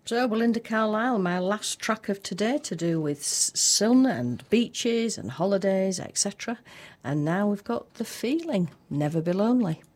So, Belinda Carlisle, my last track of today to do with sun and beaches and holidays, etc. And now we've got The Feeling, Never Be Lonely.